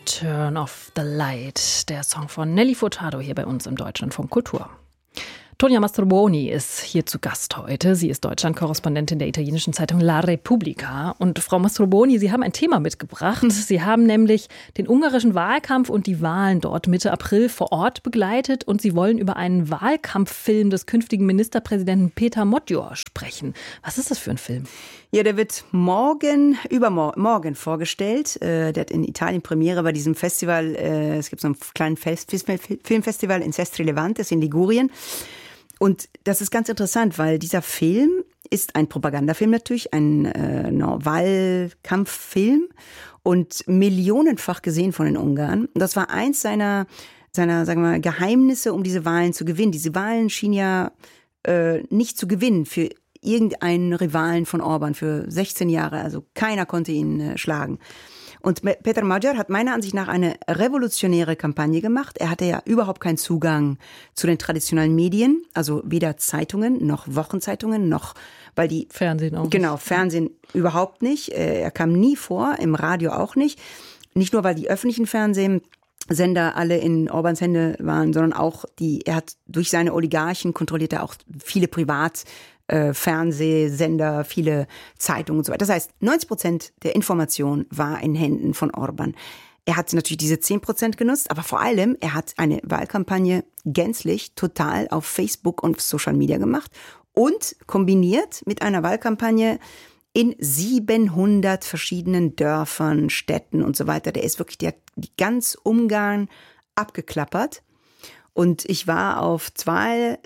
Turn off the light, der Song von Nelly Furtado hier bei uns im Deutschlandfunk Kultur. Tonia Mastrobuoni ist hier zu Gast heute. Sie ist Deutschlandkorrespondentin der italienischen Zeitung La Repubblica. Und Frau Mastrobuoni, Sie haben ein Thema mitgebracht. Sie haben nämlich den ungarischen Wahlkampf und die Wahlen dort Mitte April vor Ort begleitet. Und Sie wollen über einen Wahlkampffilm des künftigen Ministerpräsidenten Péter Magyar sprechen. Was ist das für ein Film? Ja, der wird übermorgen vorgestellt. Der hat in Italien Premiere bei diesem Festival. Es gibt so einen kleinen Filmfestival in Sestri Levantes in Ligurien. Und das ist ganz interessant, weil dieser Film ist ein Propagandafilm natürlich, ein Wahlkampffilm und millionenfach gesehen von den Ungarn. Und das war eins seiner sagen wir mal, Geheimnisse, um diese Wahlen zu gewinnen. Diese Wahlen schienen ja nicht zu gewinnen für irgendeinen Rivalen von Orban für 16 Jahre. Also keiner konnte ihn schlagen. Und Péter Magyar hat meiner Ansicht nach eine revolutionäre Kampagne gemacht. Er hatte ja überhaupt keinen Zugang zu den traditionellen Medien, also weder Zeitungen noch Wochenzeitungen noch, weil die Fernsehen auch. Genau, Fernsehen überhaupt nicht. Er kam nie vor, im Radio auch nicht. Nicht nur, weil die öffentlichen Fernsehsender alle in Orbans Hände waren, sondern auch er hat durch seine Oligarchen kontrolliert er auch viele Fernsehsender, viele Zeitungen und so weiter. Das heißt, 90% der Information war in Händen von Orban. Er hat natürlich diese 10% genutzt, aber vor allem, er hat eine Wahlkampagne gänzlich, total auf Facebook und Social Media gemacht und kombiniert mit einer Wahlkampagne in 700 verschiedenen Dörfern, Städten und so weiter. Der ist wirklich die ganz Ungarn abgeklappert. Und ich war auf zwei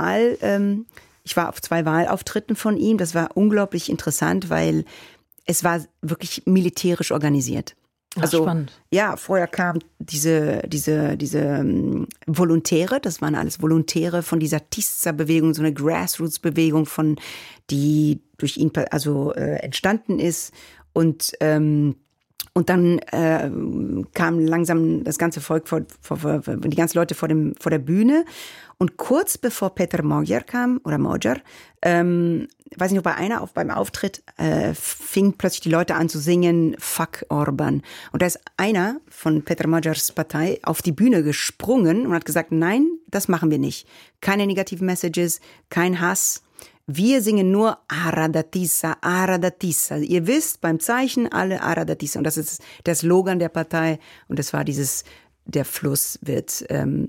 Wahlauftritten von ihm. Das war unglaublich interessant, weil es war wirklich militärisch organisiert. Ach, also spannend. Ja, vorher kamen diese Volontäre, das waren alles Volontäre von dieser Tisza-Bewegung, so eine Grassroots-Bewegung, die durch ihn entstanden ist. Und dann kam langsam das ganze Volk die ganzen Leute vor der Bühne. Und kurz bevor Péter Magyar kam, weiß ich noch, beim Auftritt fing plötzlich die Leute an zu singen, Fuck Orban. Und da ist einer von Péter Magyars Partei auf die Bühne gesprungen und hat gesagt, nein, das machen wir nicht. Keine negativen Messages, kein Hass. Wir singen nur Aradatissa, Aradatissa. Ihr wisst, beim Zeichen alle Aradatissa. Und das ist der Slogan der Partei. Und das war der Fluss wird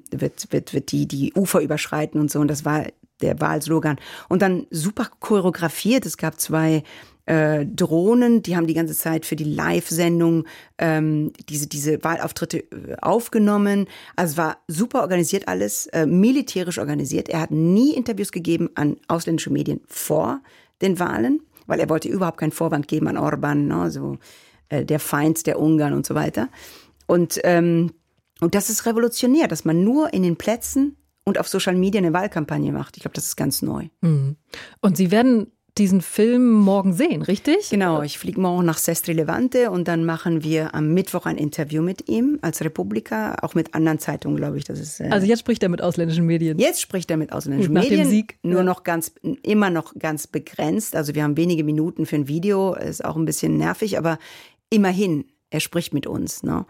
die Ufer überschreiten und so. Und das war der Wahlslogan. Und dann super choreografiert. Es gab 2 Drohnen, die haben die ganze Zeit für die Live-Sendung diese Wahlauftritte aufgenommen. Also es war super organisiert alles, militärisch organisiert. Er hat nie Interviews gegeben an ausländische Medien vor den Wahlen, weil er wollte überhaupt keinen Vorwand geben an Orban, ne, so der Feind der Ungarn und so weiter. Und das ist revolutionär, dass man nur in den Plätzen und auf Social Media eine Wahlkampagne macht. Ich glaube, das ist ganz neu. Mhm. Und Sie werden diesen Film morgen sehen, richtig? Genau, ich fliege morgen nach Sestri Levante und dann machen wir am Mittwoch ein Interview mit ihm als Repubblica, auch mit anderen Zeitungen, glaube ich. Das ist, also jetzt spricht er mit ausländischen Medien? Jetzt spricht er mit ausländischen Medien. Nach dem Sieg? Nur noch immer noch ganz begrenzt. Also wir haben wenige Minuten für ein Video, ist auch ein bisschen nervig, aber immerhin, er spricht mit uns, ne?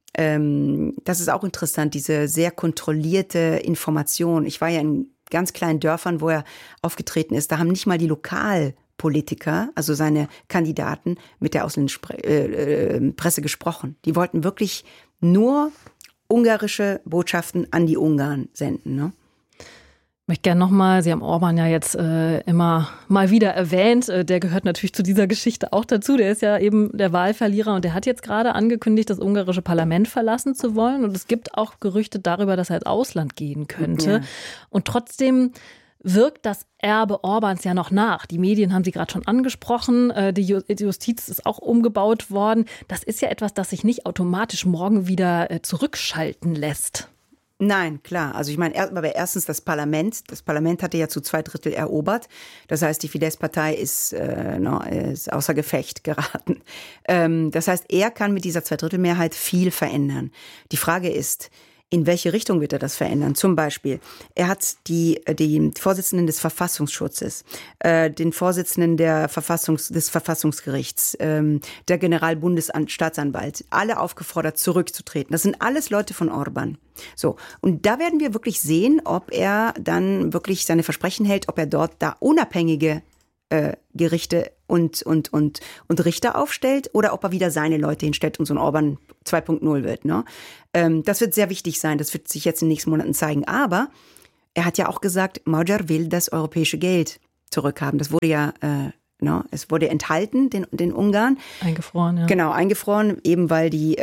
Das ist auch interessant, diese sehr kontrollierte Information. Ich war ja in ganz kleinen Dörfern, wo er aufgetreten ist. Da haben nicht mal die Lokalpolitiker, also seine Kandidaten, mit der ausländischen Presse gesprochen. Die wollten wirklich nur ungarische Botschaften an die Ungarn senden, ne? Ich möchte gerne nochmal, Sie haben Orban ja jetzt immer mal wieder erwähnt, der gehört natürlich zu dieser Geschichte auch dazu, der ist ja eben der Wahlverlierer und der hat jetzt gerade angekündigt, das ungarische Parlament verlassen zu wollen und es gibt auch Gerüchte darüber, dass er ins Ausland gehen könnte. Ja. Und trotzdem wirkt das Erbe Orbans ja noch nach. Die Medien haben Sie gerade schon angesprochen, die Justiz ist auch umgebaut worden. Das ist ja etwas, das sich nicht automatisch morgen wieder zurückschalten lässt. Nein, klar. Also ich meine, aber erstens das Parlament hatte ja zu 2/3 erobert. Das heißt, die Fidesz-Partei ist außer Gefecht geraten. Das heißt, er kann mit dieser 2/3 Mehrheit viel verändern. Die Frage ist, In welche Richtung wird er das verändern? Zum Beispiel, er hat die Vorsitzenden des Verfassungsschutzes, den Vorsitzenden des Verfassungsgerichts, der Generalbundesstaatsanwalt, alle aufgefordert, zurückzutreten. Das sind alles Leute von Orban. So. Und da werden wir wirklich sehen, ob er dann wirklich seine Versprechen hält, ob er dort da unabhängige Gerichte und Richter aufstellt oder ob er wieder seine Leute hinstellt und so ein Orban 2.0 wird. Ne? Das wird sehr wichtig sein. Das wird sich jetzt in den nächsten Monaten zeigen. Aber er hat ja auch gesagt, Magyar will das europäische Geld zurückhaben. Das wurde ja, es wurde enthalten, den Ungarn. Eingefroren, ja. Genau, eingefroren, eben weil die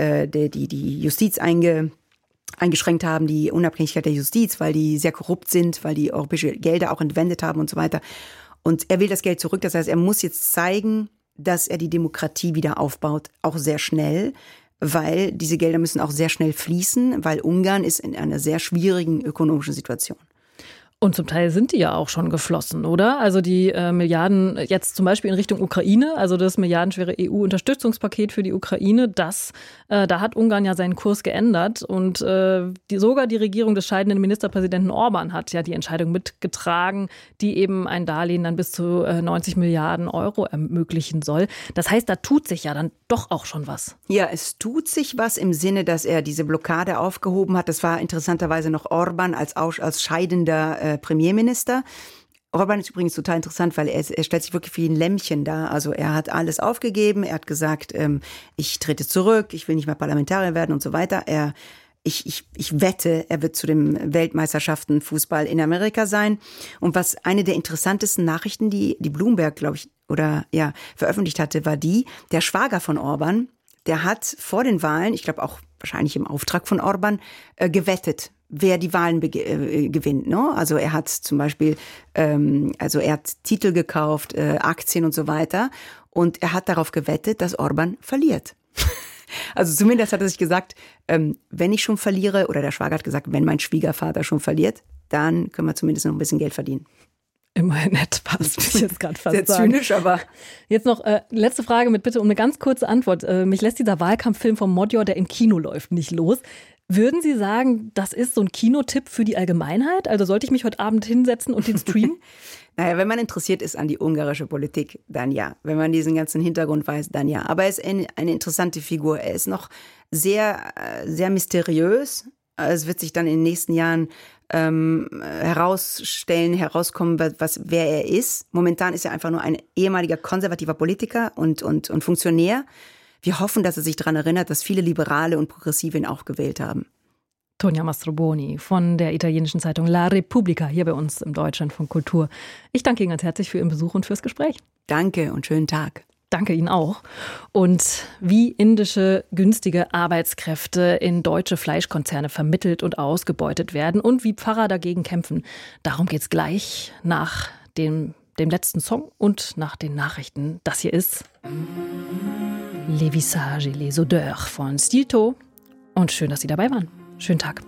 Justiz eingeschränkt haben, die Unabhängigkeit der Justiz, weil die sehr korrupt sind, weil die europäische Gelder auch entwendet haben und so weiter. Und er will das Geld zurück. Das heißt, er muss jetzt zeigen, dass er die Demokratie wieder aufbaut, auch sehr schnell, weil diese Gelder müssen auch sehr schnell fließen, weil Ungarn ist in einer sehr schwierigen ökonomischen Situation. Und zum Teil sind die ja auch schon geflossen, oder? Also die Milliarden jetzt zum Beispiel in Richtung Ukraine, also das milliardenschwere EU-Unterstützungspaket für die Ukraine, da hat Ungarn ja seinen Kurs geändert. Und sogar die Regierung des scheidenden Ministerpräsidenten Orban hat ja die Entscheidung mitgetragen, die eben ein Darlehen dann bis zu 90 Milliarden Euro ermöglichen soll. Das heißt, da tut sich ja dann doch auch schon was. Ja, es tut sich was im Sinne, dass er diese Blockade aufgehoben hat. Das war interessanterweise noch Orban als scheidender Premierminister. Orban ist übrigens total interessant, weil er stellt sich wirklich wie ein Lämmchen dar. Also er hat alles aufgegeben, er hat gesagt, ich trete zurück, ich will nicht mehr Parlamentarier werden und so weiter. Ich wette, er wird zu den Weltmeisterschaften Fußball in Amerika sein. Und was eine der interessantesten Nachrichten, die Bloomberg, glaube ich, veröffentlicht hatte, war der Schwager von Orban, der hat vor den Wahlen, ich glaube auch wahrscheinlich im Auftrag von Orban, gewettet, wer die Wahlen gewinnt. Ne? Also er hat zum Beispiel, er hat Titel gekauft, Aktien und so weiter. Und er hat darauf gewettet, dass Orban verliert. Also zumindest hat er sich gesagt, wenn ich schon verliere, oder der Schwager hat gesagt, wenn mein Schwiegervater schon verliert, dann können wir zumindest noch ein bisschen Geld verdienen. Immerhin etwas, will ich jetzt gerade fast sehr sagen. zynisch, aber... Jetzt noch letzte Frage mit Bitte um eine ganz kurze Antwort. Mich lässt dieser Wahlkampffilm von Magyar, der im Kino läuft, nicht los. Würden Sie sagen, das ist so ein Kinotipp für die Allgemeinheit? Also sollte ich mich heute Abend hinsetzen und den streamen? Naja, wenn man interessiert ist an die ungarische Politik, dann ja. Wenn man diesen ganzen Hintergrund weiß, dann ja. Aber er ist eine interessante Figur. Er ist noch sehr, sehr mysteriös. Es wird sich dann in den nächsten Jahren herauskommen, wer er ist. Momentan ist er einfach nur ein ehemaliger konservativer Politiker und Funktionär. Wir hoffen, dass er sich daran erinnert, dass viele Liberale und Progressive ihn auch gewählt haben. Tonia Mastroboni von der italienischen Zeitung La Repubblica hier bei uns im Deutschlandfunk Kultur. Ich danke Ihnen ganz herzlich für Ihren Besuch und fürs Gespräch. Danke und schönen Tag. Danke Ihnen auch. Und wie indische günstige Arbeitskräfte in deutsche Fleischkonzerne vermittelt und ausgebeutet werden und wie Pfarrer dagegen kämpfen, darum geht's gleich nach dem letzten Song und nach den Nachrichten. Das hier ist Les Visages et les Odeurs von Stilto. Und schön, dass Sie dabei waren. Schönen Tag.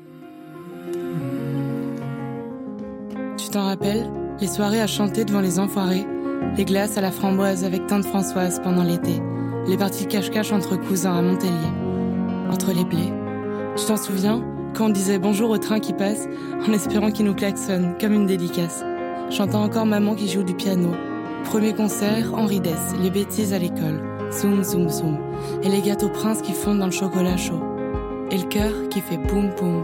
Tu t'en rappelles? Les soirées à chanter devant les enfoirés. Les glaces à la framboise avec tante Françoise pendant l'été. Les parties cache-cache entre cousins à Montpellier. Entre les blés. Tu t'en souviens? Quand on disait bonjour au train qui passe, en espérant qu'il nous klaxonne, comme une dédicace. J'entends encore maman qui joue du piano. Premier concert, Henri Dess, les bêtises à l'école. Zoom, zoom, zoom. Et les gâteaux princes qui fondent dans le chocolat chaud. Et le cœur qui fait boum, boum.